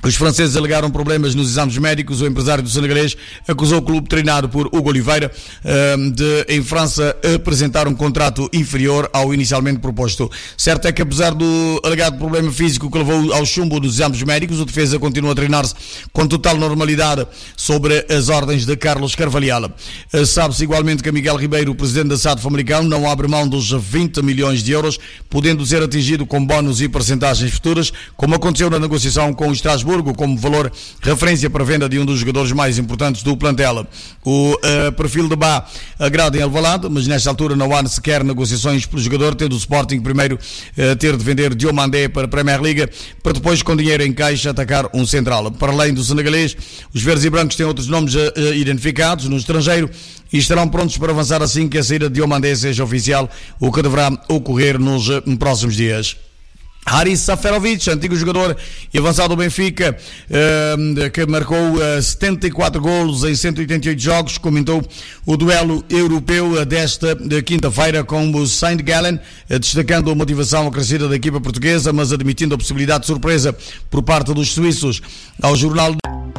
Os franceses alegaram problemas nos exames médicos. O empresário do senegalês acusou o clube treinado por Hugo Oliveira de, em França, apresentar um contrato inferior ao inicialmente proposto. Certo é que, apesar do alegado problema físico que levou ao chumbo dos exames médicos, o defesa continua a treinar-se com total normalidade sobre as ordens de Carlos Carvalhal. Sabe-se igualmente que Miguel Ribeiro, o presidente da SAD Famalicão, não abre mão dos 20 milhões de euros, podendo ser atingido com bónus e percentagens futuras, como aconteceu na negociação com o Estrasburgo, como valor referência para a venda de um dos jogadores mais importantes do plantel. O perfil de Bá agrada em Alvalade, mas nesta altura não há sequer negociações pelo jogador, tendo o Sporting primeiro ter de vender Diomandé para a Premier League, para depois, com dinheiro em caixa, atacar um central. Para além do senegalês, os verdes e brancos têm outros nomes identificados no estrangeiro e estarão prontos para avançar assim que a saída de Diomandé seja oficial, o que deverá ocorrer nos próximos dias. Haris Seferovic, antigo jogador e avançado do Benfica, que marcou 74 golos em 188 jogos, comentou o duelo europeu desta quinta-feira com o St. Gallen, destacando a motivação acrescida da equipa portuguesa, mas admitindo a possibilidade de surpresa por parte dos suíços. Ao jornal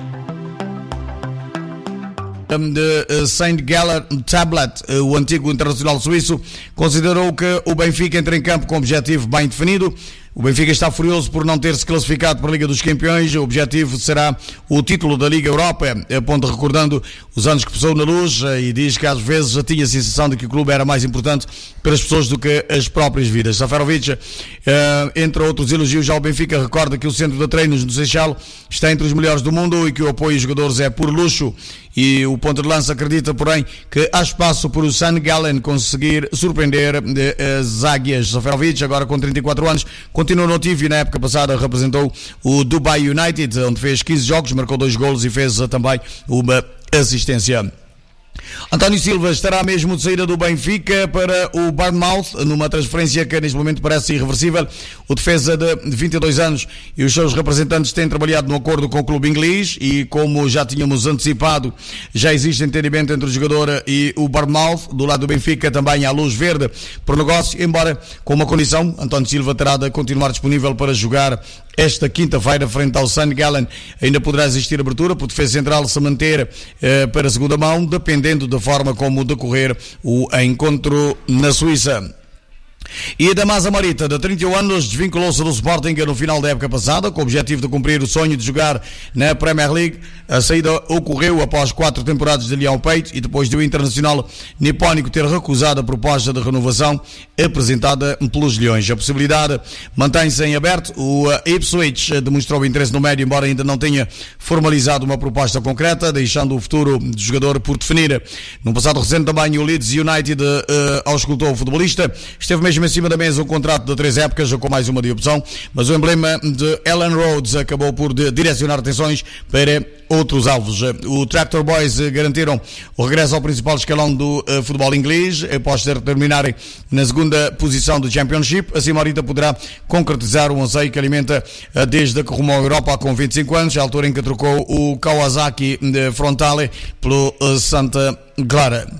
de St. Gallen Tablet, o antigo internacional suíço, considerou que o Benfica entra em campo com um objetivo bem definido. O Benfica está furioso por não ter se classificado para a Liga dos Campeões. O objetivo será o título da Liga Europa, aponta recordando os anos que passou na Luz, e diz que às vezes já tinha a sensação de que o clube era mais importante para as pessoas do que as próprias vidas. Seferovic, entre outros elogios ao Benfica, recorda que o centro de treinos no Seixal está entre os melhores do mundo e que o apoio aos jogadores é por luxo. E o ponto de lança acredita, porém, que há espaço para o St. Gallen conseguir surpreender as águias. Seferovic, agora com 34 anos, continua no ativo e na época passada representou o Dubai United, onde fez 15 jogos, marcou 2 golos e fez também uma assistência. António Silva estará mesmo de saída do Benfica para o Bournemouth, numa transferência que neste momento parece irreversível. O defesa de 22 anos e os seus representantes têm trabalhado no acordo com o clube inglês e, como já tínhamos antecipado, já existe entendimento entre o jogador e o Bournemouth. Do lado do Benfica também há luz verde para o negócio, embora com uma condição: António Silva terá de continuar disponível para jogar esta quinta-feira frente ao St. Gallen. Ainda poderá existir abertura para o defesa central se manter para a segunda mão, dependendo da forma como decorrer o encontro na Suíça. E a Damasa Marita, de 31 anos, desvinculou-se do Sporting no final da época passada, com o objetivo de cumprir o sonho de jogar na Premier League. A saída ocorreu após 4 temporadas de Leão Peito e depois do internacional nipónico ter recusado a proposta de renovação apresentada pelos Leões. A possibilidade mantém-se em aberto. O Ipswich demonstrou interesse no médio, embora ainda não tenha formalizado uma proposta concreta, deixando o futuro do jogador por definir. No passado recente também o Leeds United auscultou o futebolista. Esteve mesmo em cima da mesa um contrato de 3 épocas, com mais uma de opção, mas o emblema de Ellen Rhodes acabou por direcionar atenções para outros alvos. O Tractor Boys garantiram o regresso ao principal escalão do futebol inglês, após terminarem na segunda posição do Championship. Assim, Marita poderá concretizar o anseio que alimenta desde que rumou à Europa com 25 anos, a altura em que trocou o Kawasaki de Frontale pelo Santa Clara.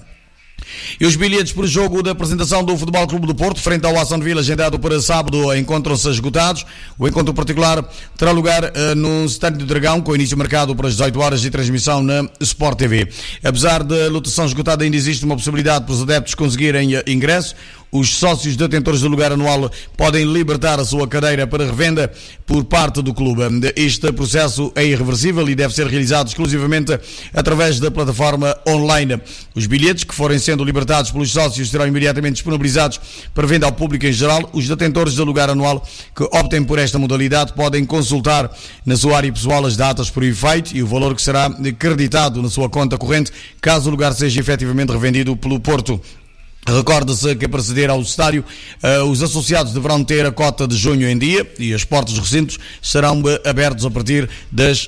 E os bilhetes para o jogo da apresentação do Futebol Clube do Porto frente ao Aston Villa, agendado para sábado, encontram-se esgotados. O encontro particular terá lugar no Estádio do Dragão, com início marcado para as 18 horas e transmissão na Sport TV. Apesar da lotação esgotada, ainda existe uma possibilidade para os adeptos conseguirem ingresso. Os sócios detentores do lugar anual podem libertar a sua cadeira para revenda por parte do clube. Este processo é irreversível e deve ser realizado exclusivamente através da plataforma online. Os bilhetes que forem sendo libertados pelos sócios serão imediatamente disponibilizados para venda ao público em geral. Os detentores do lugar anual que optem por esta modalidade podem consultar na sua área pessoal as datas por efeito e o valor que será acreditado na sua conta corrente, caso o lugar seja efetivamente revendido pelo Porto. Recorde-se que para aceder ao estádio os associados deverão ter a cota de junho em dia e as portas dos recintos serão abertos a partir das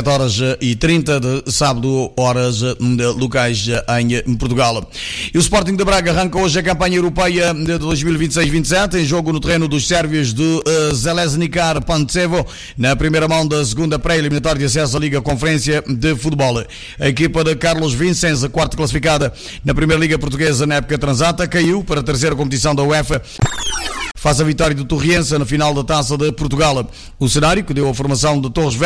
17h30 de sábado, horas locais em Portugal. E o Sporting de Braga arranca hoje a campanha europeia de 2026-27 em jogo no terreno dos sérvios de Željezničar Pančevo, na primeira mão da segunda pré-eliminatória de acesso à Liga Conferência de Futebol. A equipa de Carlos Vicens, a quarta classificada na Primeira Liga Portuguesa na época transata, caiu para a terceira competição da UEFA face à vitória do Torriense na final da Taça de Portugal. O cenário que deu a formação de Torres Vedras